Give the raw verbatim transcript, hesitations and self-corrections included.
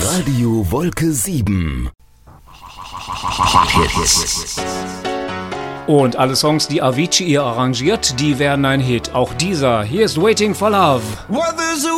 Radio Wolke sieben. Hits. Und alle Songs, die Avicii ihr arrangiert, die werden ein Hit. Auch dieser. Hier ist Waiting for Love.